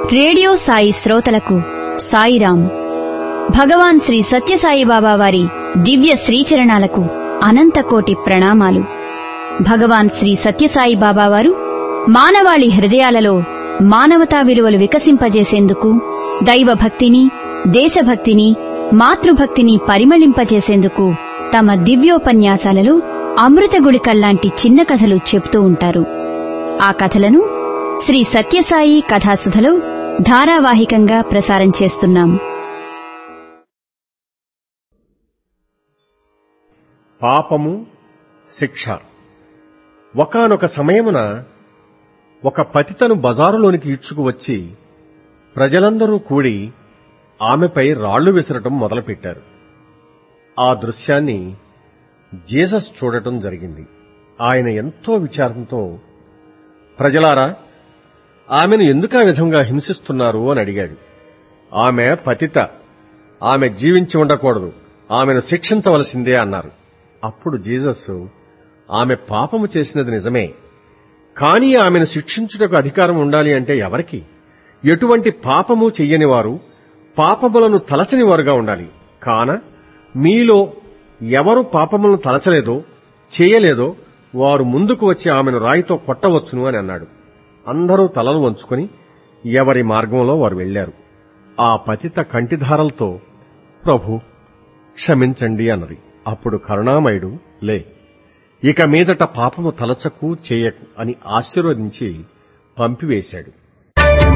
Radio Sai శ్రోతలకు సాయిరాం. భగవాన్ శ్రీ సత్యసాయిబాబా వారి దివ్య శ్రీచరణాలకు అనంతకోటి ప్రణామాలు. భగవాన్ శ్రీ సత్యసాయిబాబా వారు మానవాళి హృదయాలలో మానవతా విలువలు వికసింపజేసేందుకు, దైవభక్తిని, దేశభక్తిని, మాతృభక్తిని పరిమళింపజేసేందుకు తమ దివ్యోపన్యాసాలలో అమృతగుళికల్లాంటి చిన్న కథలు చెప్తూ ఉంటారు. ఆ కథలను శ్రీ సత్యసాయి కథాసుధలో ధారావాహికంగా ప్రసారం చేస్తున్నాం. పాపము, శిక్ష. ఒకానొక సమయమున ఒక పతితను బజారులోనికి ఈడ్చుకువచ్చి ప్రజలందరూ కూడి ఆమెపై రాళ్లు విసరటం మొదలుపెట్టారు. ఆ దృశ్యాన్ని జీసస్ చూడటం జరిగింది. ఆయన ఎంతో విచారంతో, ప్రజలారా, ఆమెను ఎందుకు ఆ విధంగా హింసిస్తున్నారు అని అడిగాడు. ఆమె పతిత, ఆమె జీవించి ఉండకూడదు, ఆమెను శిక్షించవలసిందే అన్నారు. అప్పుడు జీసస్, ఆమె పాపము చేసినది నిజమే, కానీ ఆమెను శిక్షించుటకు అధికారం ఉండాలి అంటే ఎవరికి? ఎటువంటి పాపము చెయ్యని వారు, పాపములను తలచని వారుగా ఉండాలి. కాన మీలో ఎవరు పాపములను తలచలేదో, చేయలేదో వారు ముందుకు వచ్చి ఆమెను రాయితో కొట్టవచ్చును అని అన్నాడు. అందరూ తలలు వంచుకొని ఎవరి మార్గంలో వారు వెళ్లారు. ఆ పతిత కంటిధారలతో, ప్రభు క్షమించండి అన్నది. అప్పుడు కరుణామయుడు, లే, ఇక మీదట పాపము తలచకు, చేయకు అని ఆశీర్వదించి పంపివేశాడు.